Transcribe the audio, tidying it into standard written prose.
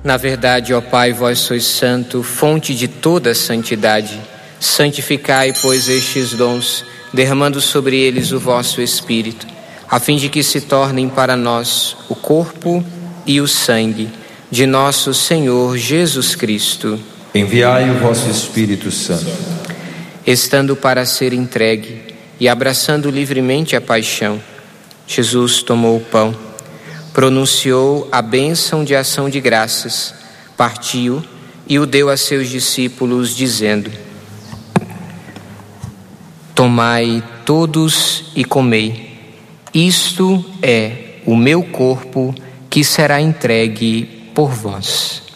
Na verdade, ó Pai, vós sois santo, fonte de toda santidade. Santificai, pois, estes dons, derramando sobre eles o vosso Espírito, a fim de que se tornem para nós o corpo e o sangue de nosso Senhor Jesus Cristo. Enviai o vosso Espírito Santo. Estando para ser entregue e abraçando livremente a paixão, Jesus tomou o pão, pronunciou a bênção de ação de graças, partiu e o deu a seus discípulos, dizendo: Tomai todos e comei, isto é o meu corpo que será entregue por vós.